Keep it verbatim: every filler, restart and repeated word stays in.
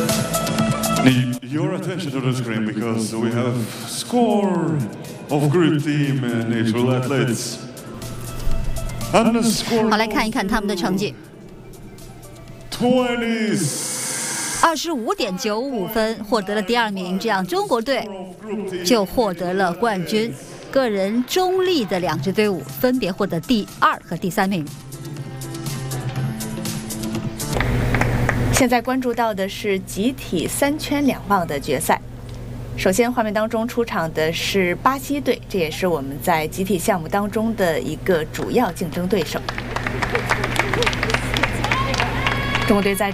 Need your attention to the screen because we have score of group team natural athletes. And the score. 好，来看一看他们的成绩。 twenty. 二十五点九五分，获得了第二名，这样中国队就获得了冠军。个人中立的两支队伍分别获得第二和第三名。 现在关注到的是集体三圈两棒的决赛。首先，画面当中出场的是巴西队，这也是我们在集体项目当中的一个主要竞争对手。中国队在